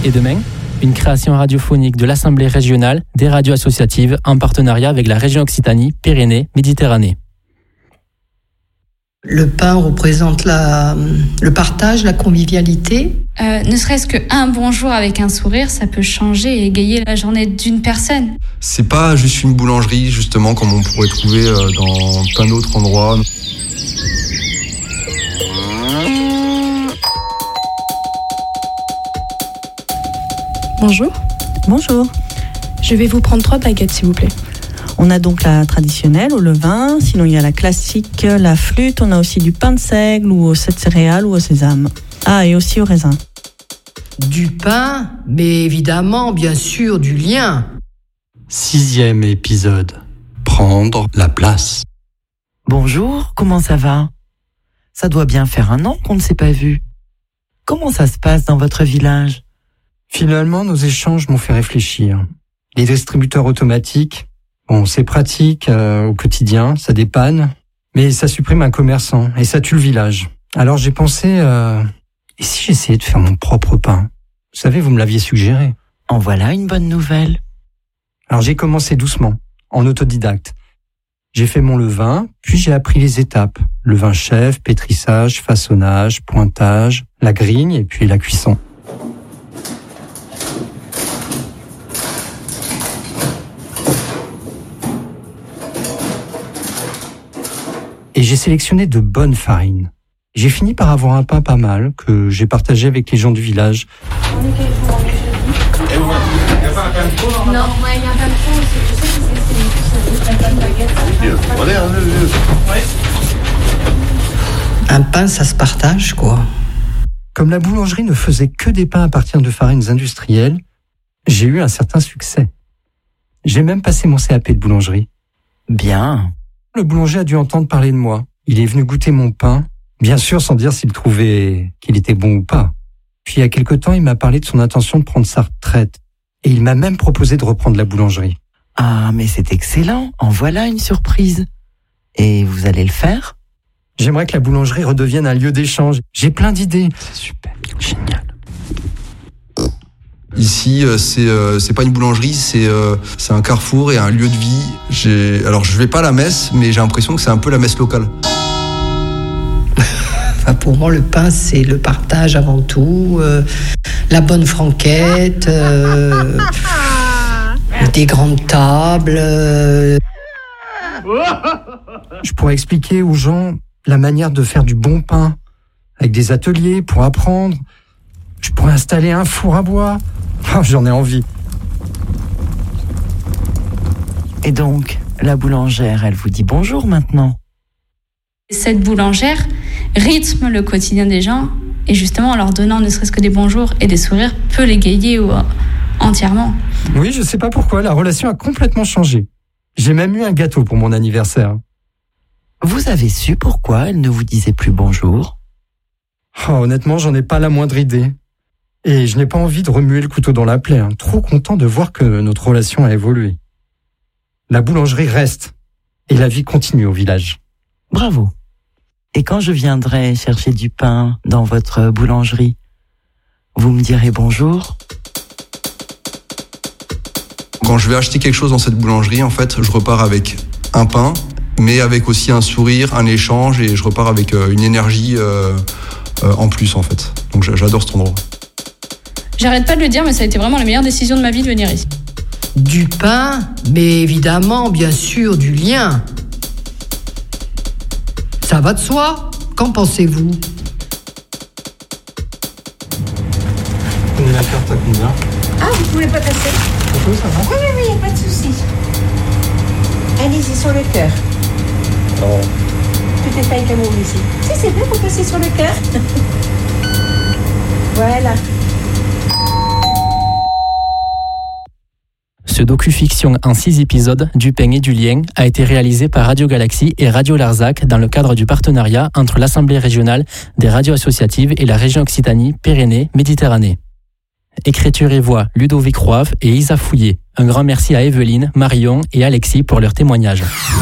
et demain, une création radiophonique de l'Assemblée régionale des radios associatives en partenariat avec la région Occitanie-Pyrénées-Méditerranée. Le pain représente le partage, la convivialité. Ne serait-ce qu'un bonjour avec un sourire, ça peut changer et égayer la journée d'une personne. C'est pas juste une boulangerie, justement, comme on pourrait trouver dans plein d'autres endroits. Bonjour. Bonjour. Je vais vous prendre 3 baguettes, s'il vous plaît. On a donc la traditionnelle au levain, sinon il y a la classique, la flûte, on a aussi du pain de seigle ou aux 7 céréales ou au sésame. Ah, et aussi au raisin. Du pain, mais évidemment, bien sûr, du lien. 6e épisode. Prendre la place. Bonjour, comment ça va ? Ça doit bien faire 1 an qu'on ne s'est pas vu. Comment ça se passe dans votre village ? Finalement, nos échanges m'ont fait réfléchir. Les distributeurs automatiques, bon, c'est pratique au quotidien, ça dépanne, mais ça supprime un commerçant et ça tue le village. Alors j'ai pensé, et si j'essayais de faire mon propre pain ? Vous savez, vous me l'aviez suggéré. En voilà une bonne nouvelle. Alors j'ai commencé doucement, en autodidacte. J'ai fait mon levain, puis j'ai appris les étapes. Levain chef, pétrissage, façonnage, pointage, la grigne et puis la cuisson. Et j'ai sélectionné de bonnes farines. J'ai fini par avoir un pain pas mal que j'ai partagé avec les gens du village. Non, moi, il y a pas de fond, Un pain, ça se partage, quoi. Comme la boulangerie ne faisait que des pains à partir de farines industrielles, j'ai eu un certain succès. J'ai même passé mon CAP de boulangerie. Bien. Le boulanger a dû entendre parler de moi. Il est venu goûter mon pain, bien sûr sans dire s'il trouvait qu'il était bon ou pas. Puis il y a quelque temps, il m'a parlé de son intention de prendre sa retraite. Et il m'a même proposé de reprendre la boulangerie. Ah, mais c'est excellent. En voilà une surprise. Et vous allez le faire ? J'aimerais que la boulangerie redevienne un lieu d'échange. J'ai plein d'idées. C'est super, génial. Ici, c'est pas une boulangerie, c'est un carrefour et un lieu de vie. Alors je vais pas à la messe, mais j'ai l'impression que c'est un peu la messe locale. Enfin, pour moi, le pain, c'est le partage avant tout, la bonne franquette, des grandes tables. Je pourrais expliquer aux gens la manière de faire du bon pain, avec des ateliers pour apprendre. Je pourrais installer un four à bois. Oh, j'en ai envie. Et donc, la boulangère, elle vous dit bonjour maintenant ? Cette boulangère rythme le quotidien des gens et justement en leur donnant ne serait-ce que des bonjours et des sourires peut l'égayer entièrement. Oui, je sais pas pourquoi, la relation a complètement changé. J'ai même eu un gâteau pour mon anniversaire. Vous avez su pourquoi elle ne vous disait plus bonjour ? Oh, honnêtement, j'en ai pas la moindre idée. Et je n'ai pas envie de remuer le couteau dans la plaie. Trop content de voir que notre relation a évolué. La boulangerie reste. Et la vie continue au village. Bravo. Et quand je viendrai chercher du pain dans votre boulangerie, vous me direz bonjour ? Quand je vais acheter quelque chose dans cette boulangerie, en fait, je repars avec un pain, mais avec aussi un sourire, un échange, et je repars avec une énergie en plus, en fait. Donc j'adore cet endroit. J'arrête pas de le dire, mais ça a été vraiment la meilleure décision de ma vie de venir ici. Du pain, mais évidemment, bien sûr, du lien. Ça va de soi. Qu'en pensez-vous ? On est la carte à combien ? Ah, vous pouvez pas passer ? Pourquoi ça va ? Oui, pas de souci. Allez-y sur le cœur. Oh. Tout est fait avec amour ici. Si, c'est bien pour passer sur le cœur. Voilà. Ce docu-fiction en 6 épisodes du pain et du lien a été réalisé par Radio Galaxie et Radio Larzac dans le cadre du partenariat entre l'Assemblée régionale des radios associatives et la région Occitanie-Pyrénées-Méditerranée. Écriture et voix, Ludovic Roave et Isa Fouillé. Un grand merci à Evelyne, Marion et Alexis pour leur témoignage.